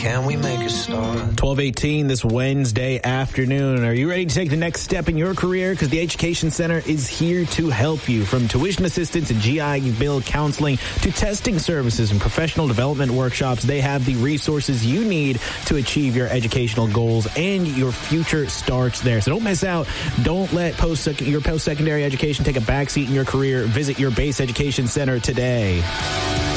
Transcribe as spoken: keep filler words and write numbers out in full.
Can we make a start? twelve eighteen this Wednesday afternoon. Are you ready to take the next step in your career? Because the Education Center is here to help you. From tuition assistance and G I Bill counseling to testing services and professional development workshops, they have the resources you need to achieve your educational goals, and your future starts there. So don't miss out. Don't let post your post-secondary education take a backseat in your career. Visit your Base Education Center today.